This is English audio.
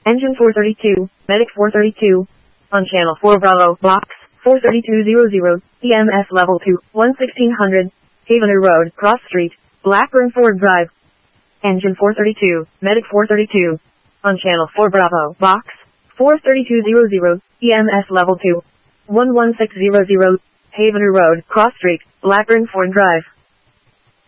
Engine 432, Medic 432. On channel 4 Bravo, box 43200, EMS level 2, 1600, Havener Road, Cross Street, Blackburn Ford Drive. Engine 432, Medic 432. On channel 4 Bravo, box 43200, EMS level 2, 11600, Havener Road, Cross Street, Blackburn Ford Drive.